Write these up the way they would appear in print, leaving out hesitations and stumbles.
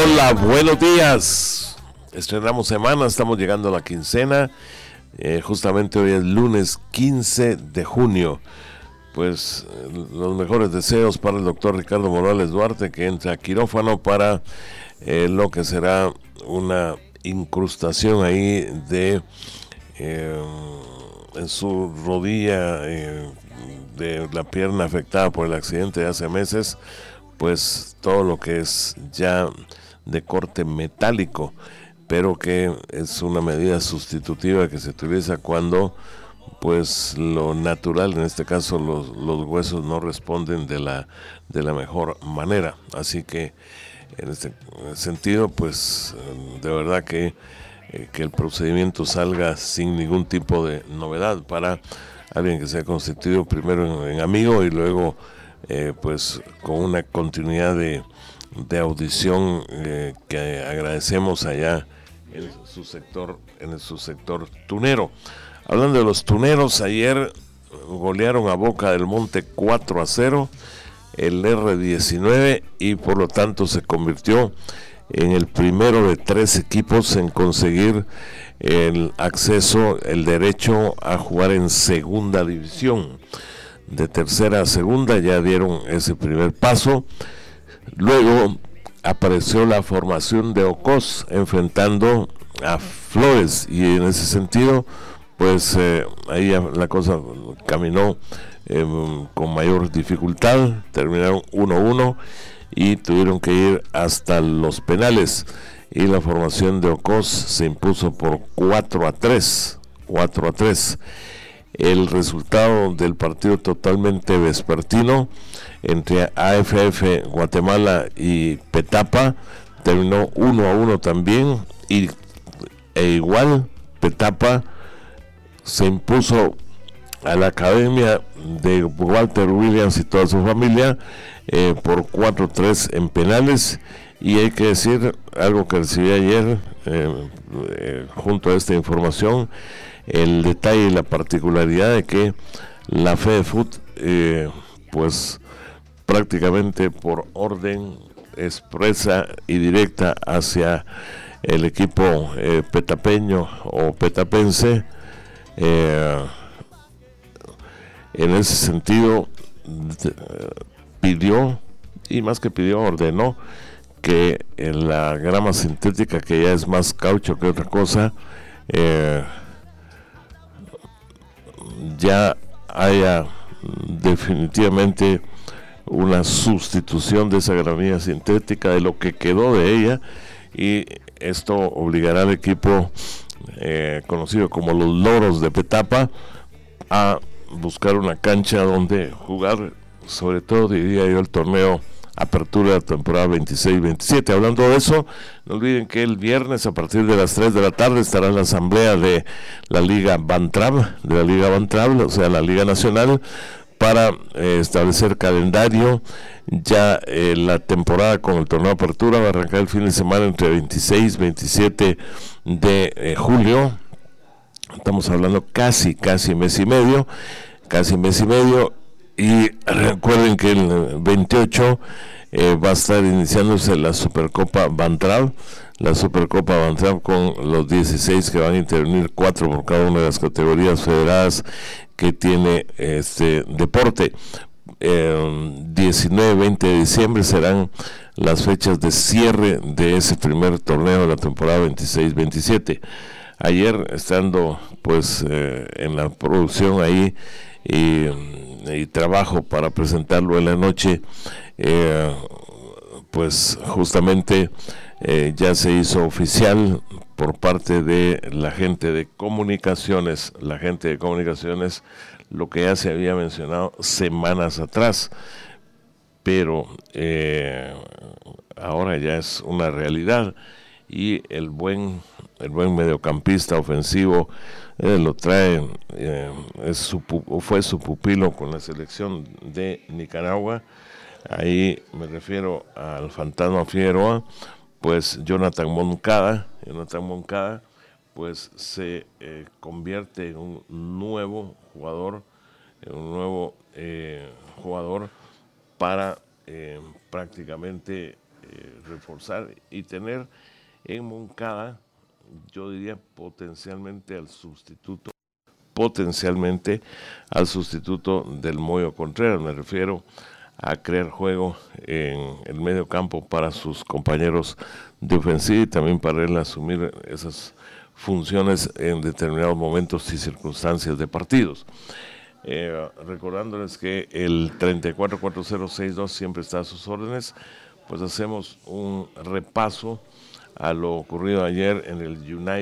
Hola, buenos días. Estrenamos semana, estamos llegando a la quincena. Justamente hoy es lunes 15 de junio. Pues los mejores deseos para el doctor Ricardo Morales Duarte, que entra a quirófano para lo que será una incrustación ahí de en su rodilla de la pierna afectada por el accidente de hace meses. Pues todo lo que es ya de corte metálico, pero que es una medida sustitutiva que se utiliza cuando pues lo natural, en este caso los huesos no responden de la mejor manera. Así que en este sentido, pues de verdad que el procedimiento salga sin ningún tipo de novedad para alguien que se ha constituido primero en amigo y luego pues con una continuidad de audición que agradecemos allá en su sector tunero. Hablando de los tuneros, ayer golearon a Boca del Monte 4-0 el R19 y por lo tanto se convirtió en el primero de 3 equipos en conseguir el acceso, el derecho a jugar en segunda división. De tercera a segunda ya dieron ese primer paso. Luego apareció la formación de Ocos enfrentando a Flores y en ese sentido pues ahí la cosa caminó con mayor dificultad. Terminaron 1-1 y tuvieron que ir hasta los penales y la formación de Ocos se impuso por 4-3. El resultado del partido totalmente vespertino entre AFF Guatemala y Petapa terminó 1-1 también, e igual Petapa se impuso a la academia de Walter Williams y toda su familia por 4-3 en penales. Y hay que decir algo que recibí ayer junto a esta información, el detalle y la particularidad de que la FEDEFUT pues prácticamente por orden expresa y directa hacia el equipo petapeño o petapense, en ese sentido pidió, y más que pidió, ordenó que en la grama sintética, que ya es más caucho que otra cosa, ya haya definitivamente una sustitución de esa gramilla sintética, de lo que quedó de ella, y esto obligará al equipo conocido como los Loros de Petapa a buscar una cancha donde jugar, sobre todo diría yo el torneo Apertura de la temporada 26-27. Hablando de eso, no olviden que el viernes a partir de las 3 de la tarde estará en la asamblea de la Liga Bantrab, o sea, la Liga Nacional, para establecer calendario. Ya la temporada con el torneo Apertura va a arrancar el fin de semana entre 26 y 27 de julio. Estamos hablando casi mes y medio, y recuerden que el 28 va a estar iniciándose la Supercopa Bantrab, con los 16 que van a intervenir, 4 por cada una de las categorías federadas que tiene este deporte. 19-20 de diciembre serán las fechas de cierre de ese primer torneo de la temporada 26-27. Ayer, estando pues en la producción ahí y trabajo para presentarlo en la noche, pues justamente ya se hizo oficial por parte de la gente de comunicaciones, lo que ya se había mencionado semanas atrás, pero ahora ya es una realidad. Y el buen mediocampista ofensivo lo trae, fue su pupilo con la selección de Nicaragua. Ahí me refiero al Fantasma Figueroa. Pues Jonathan Moncada pues se convierte en un nuevo jugador, para prácticamente reforzar y tener en Moncada, yo diría potencialmente al sustituto del Moyo Contreras. Me refiero a crear juego en el medio campo para sus compañeros de ofensiva y también para él asumir esas funciones en determinados momentos y circunstancias de partidos. Recordándoles que el 344062 siempre está a sus órdenes, pues hacemos un repaso a lo ocurrido ayer en el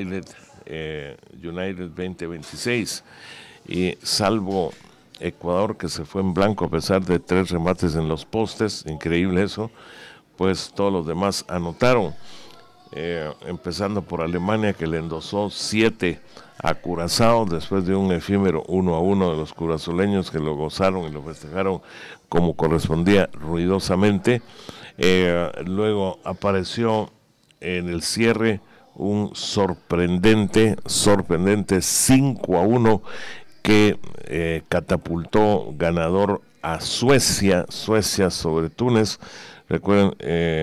United 2026, y salvo Ecuador, que se fue en blanco a pesar de 3 remates en los postes, increíble eso, pues todos los demás anotaron. Empezando por Alemania, que le endosó 7 a Curazao después de un efímero 1-1 de los curazoleños, que lo gozaron y lo festejaron como correspondía, ruidosamente. Luego apareció en el cierre un sorprendente 5-1 que catapultó ganador a Suecia sobre Túnez. Recuerden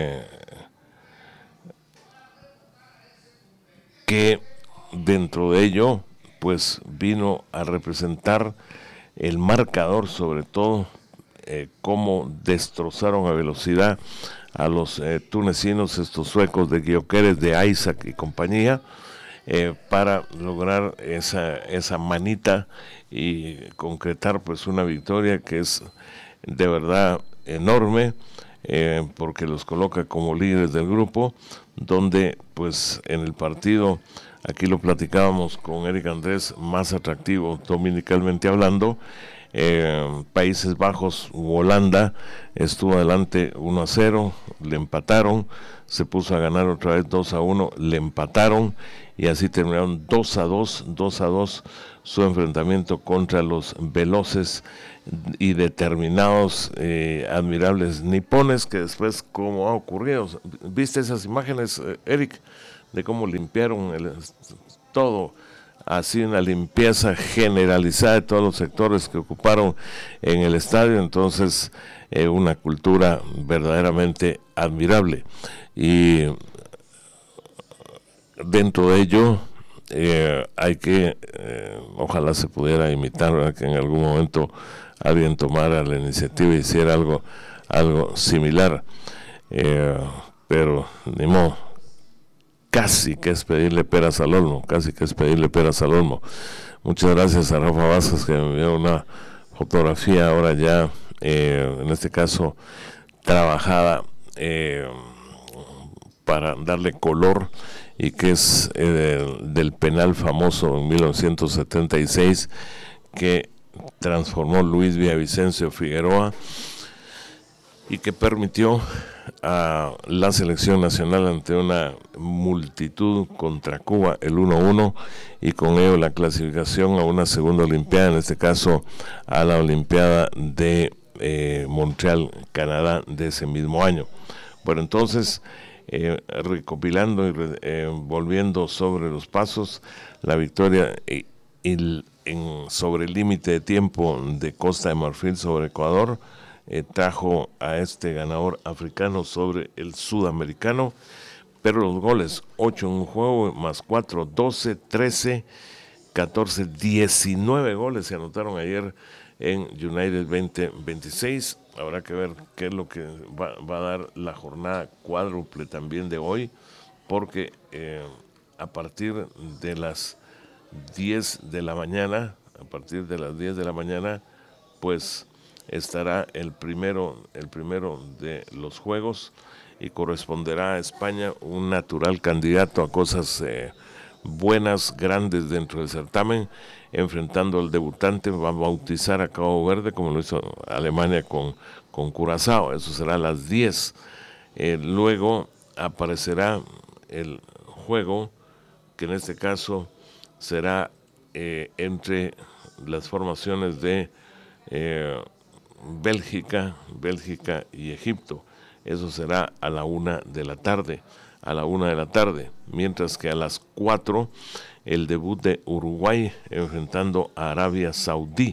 que dentro de ello pues vino a representar el marcador, sobre todo cómo destrozaron a velocidad a los tunecinos, estos suecos de Gyökeres, de Isaac y compañía, para lograr esa manita y concretar pues una victoria que es de verdad enorme, porque los coloca como líderes del grupo, donde pues en el partido, aquí lo platicábamos con Eric Andrés, más atractivo dominicalmente hablando, Países Bajos u Holanda estuvo adelante 1-0, le empataron, se puso a ganar otra vez 2-1, le empataron y así terminaron 2-2 su enfrentamiento contra los veloces y determinados, admirables nipones, que después, como ha ocurrido, ¿viste esas imágenes, Eric, de cómo limpiaron todo? Así una limpieza generalizada de todos los sectores que ocuparon en el estadio. Entonces una cultura verdaderamente admirable, y dentro de ello hay que ojalá se pudiera imitar, ¿verdad? Que en algún momento alguien tomara la iniciativa y hiciera algo similar, pero ni modo, casi que es pedirle peras al olmo. Muchas gracias a Rafa Vázquez, que me envió una fotografía ahora ya, en este caso trabajada, para darle color, y que es del penal famoso en 1976 que transformó Luis Villavicencio Figueroa y que permitió a la selección nacional, ante una multitud contra Cuba, el 1-1, y con ello la clasificación a una segunda olimpiada, en este caso a la Olimpiada de Montreal, Canadá, de ese mismo año. Bueno, entonces, recopilando y volviendo sobre los pasos, la victoria sobre el límite de tiempo de Costa de Marfil sobre Ecuador trajo a este ganador africano sobre el sudamericano, pero los goles, 8 en un juego, más 4, 12, 13, 14, 19 goles se anotaron ayer en United 2026. Habrá que ver qué es lo que va a dar la jornada cuádruple también de hoy, porque a partir de las 10 de la mañana, pues estará el primero de los juegos, y corresponderá a España, un natural candidato a cosas buenas, grandes dentro del certamen, enfrentando al debutante. Va a bautizar a Cabo Verde, como lo hizo Alemania con Curazao. Eso será a las 10. Luego aparecerá el juego, que en este caso será entre las formaciones de Bélgica y Egipto. Eso será a la 1 de la tarde. Mientras que a las 4 el debut de Uruguay enfrentando a Arabia Saudí,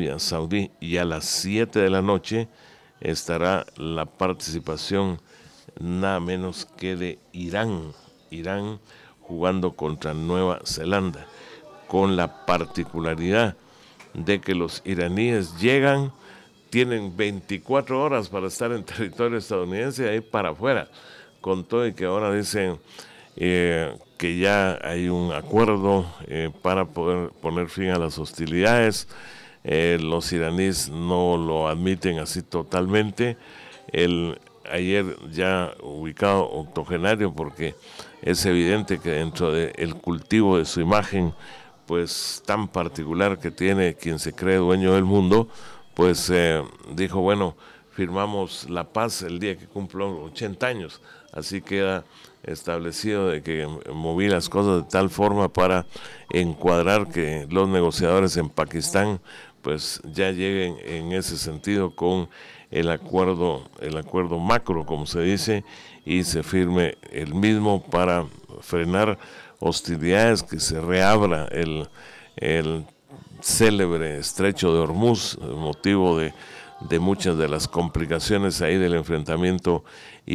y a las 7 de la noche estará la participación nada menos que de Irán. Irán jugando contra Nueva Zelanda, con la particularidad de que los iraníes llegan, tienen 24 horas para estar en territorio estadounidense y ahí para afuera, con todo y que ahora dicen que ya hay un acuerdo para poder poner fin a las hostilidades. Los iraníes no lo admiten así totalmente. Ayer ya ubicado octogenario, porque es evidente que dentro del cultivo de su imagen pues tan particular que tiene quien se cree dueño del mundo, pues dijo, bueno, firmamos la paz el día que cumplo 80 años, así queda establecido de que moví las cosas de tal forma para encuadrar que los negociadores en Pakistán pues ya lleguen en ese sentido con el acuerdo macro, como se dice, y se firme el mismo para frenar hostilidades, que se reabra el célebre estrecho de Hormuz, motivo de muchas de las complicaciones ahí del enfrentamiento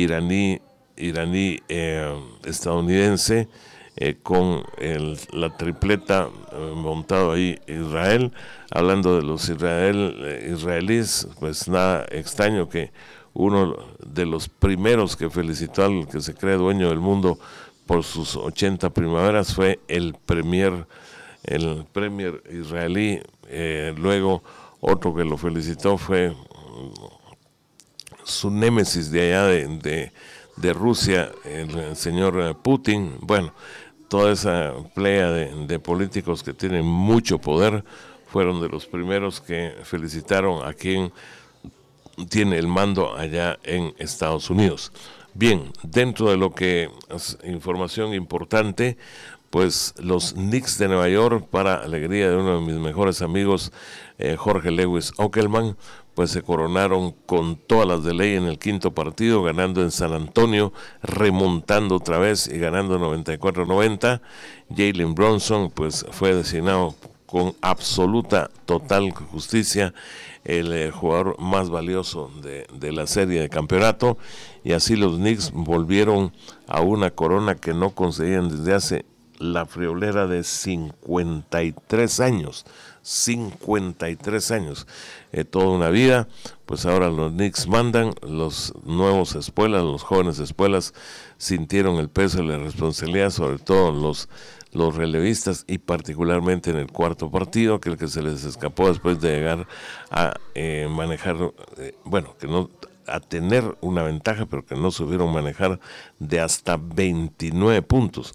iraní-estadounidense, con la tripleta montado ahí Israel. Hablando de los israelíes, pues nada extraño que uno de los primeros que felicitó al que se cree dueño del mundo por sus 80 primaveras fue el premier israelí. Luego otro que lo felicitó fue su némesis de allá de Rusia, el señor Putin. Bueno, toda esa playa de políticos que tienen mucho poder fueron de los primeros que felicitaron a quien tiene el mando allá en Estados Unidos. Bien, dentro de lo que es información importante, pues los Knicks de Nueva York, para alegría de uno de mis mejores amigos, Jorge Lewis Ockelman, pues se coronaron con todas las de ley en el quinto partido, ganando en San Antonio, remontando otra vez y ganando 94-90. Jalen Brunson pues fue designado con absoluta, total justicia el jugador más valioso de la serie de campeonato, y así los Knicks volvieron a una corona que no conseguían desde hace la friolera de 53 años. 53 años, toda una vida. Pues ahora los Knicks mandan, los nuevos espuelas, los jóvenes espuelas sintieron el peso de la responsabilidad, sobre todo los relevistas, y particularmente en el cuarto partido, aquel que se les escapó después de llegar a manejar, a tener una ventaja, pero que no supieron manejar, de hasta 29 puntos,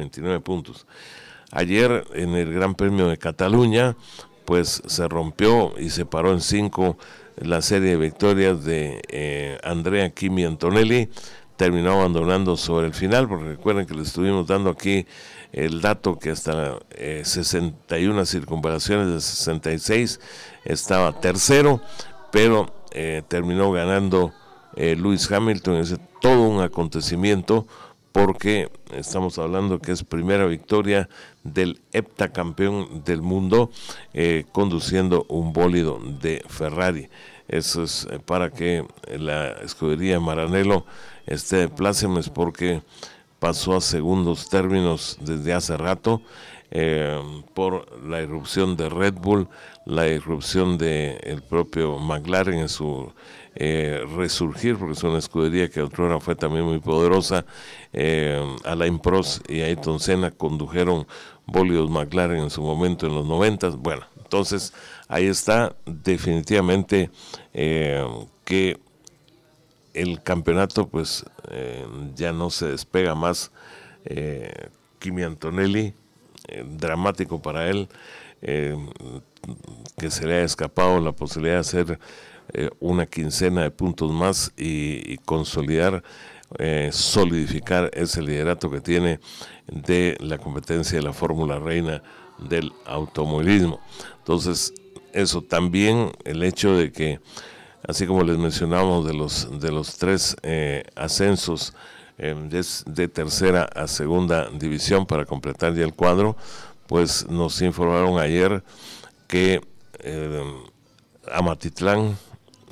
Ayer en el Gran Premio de Cataluña, pues se rompió y se paró en 5 la serie de victorias de Andrea Kimi Antonelli. Terminó abandonando sobre el final, porque recuerden que le estuvimos dando aquí el dato que hasta 61 circunvalaciones de 66 estaba tercero, pero terminó ganando Lewis Hamilton. Es todo un acontecimiento, porque estamos hablando que es primera victoria del heptacampeón del mundo conduciendo un bólido de Ferrari. Eso es para que la escudería Maranello esté de plácemes, porque pasó a segundos términos desde hace rato por la irrupción de Red Bull, la irrupción del propio McLaren en su resurgir, porque es una escudería que otrora fue también muy poderosa. Alain Prost y Ayrton Senna condujeron bólidos McLaren en su momento en los 90. Bueno, entonces ahí está definitivamente que el campeonato pues ya no se despega más. Kimi Antonelli, dramático para él que se le haya escapado la posibilidad de hacer una quincena de puntos más y consolidar, solidificar ese liderato que tiene de la competencia de la Fórmula Reina del automovilismo. Entonces, eso también, el hecho de que, así como les mencionamos de los 3 ascensos de tercera a segunda división para completar ya el cuadro, pues nos informaron ayer que Amatitlán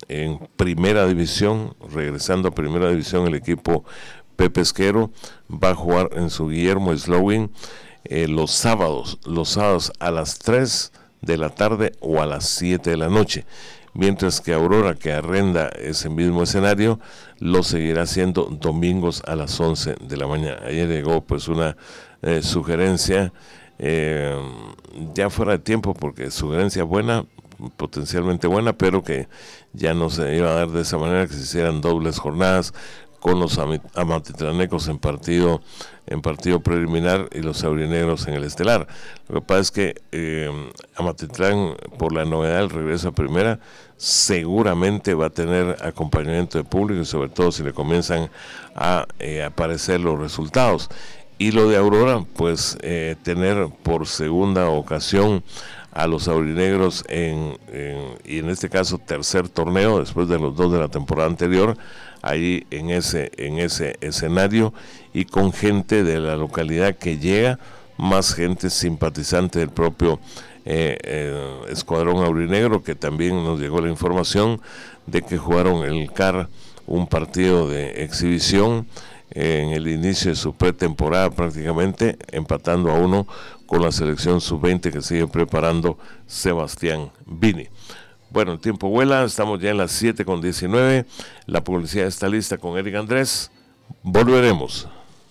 en primera división, regresando a primera división el equipo Pepe Esquero, va a jugar en su Guillermo Slowin los sábados a las 3 de la tarde o a las 7 de la noche, mientras que Aurora, que arrenda ese mismo escenario, lo seguirá haciendo domingos a las 11 de la mañana. Ayer llegó pues una sugerencia ya fuera de tiempo, porque sugerencia buena, potencialmente buena, pero que ya no se iba a dar de esa manera, que se hicieran dobles jornadas con los amatitlanecos en partido preliminar y los aurinegros en el estelar. Lo que pasa es que Amatitlán, por la novedad del regreso a primera, seguramente va a tener acompañamiento de público, y sobre todo si le comienzan a aparecer los resultados. Y lo de Aurora, pues tener por segunda ocasión a los aurinegros y en este caso tercer torneo después de los 2 de la temporada anterior, ahí en ese escenario, y con gente de la localidad que llega, más gente simpatizante del propio escuadrón aurinegro, que también nos llegó la información de que jugaron el CAR un partido de exhibición en el inicio de su pretemporada, prácticamente empatando a 1 con la selección sub-20 que sigue preparando Sebastián Vini. Bueno, el tiempo vuela, estamos ya en las 7:19, la publicidad está lista con Eric Andrés, volveremos.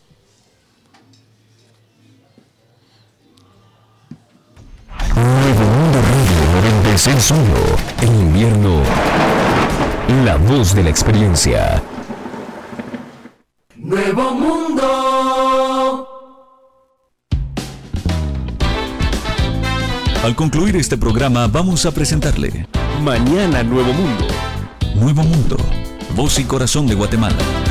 Nuevo Mundo Radio 96.1, en invierno, la voz de la experiencia. Nuevo Mundo. Al concluir este programa vamos a presentarle Mañana Nuevo Mundo. Nuevo Mundo, voz y corazón de Guatemala.